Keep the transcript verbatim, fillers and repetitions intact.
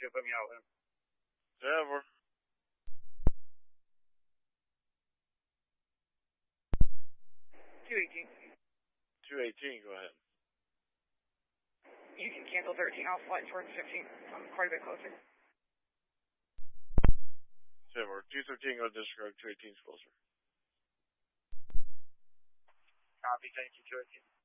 two, put me out with him. Yeah, we're... two eighteen. two eighteen, go ahead. You can cancel thirteen, I'll fly towards fifteen. I'm quite a bit closer. So we're two thirteen, go disregard, two eighteen's closer. Copy, thank you, two eighteen.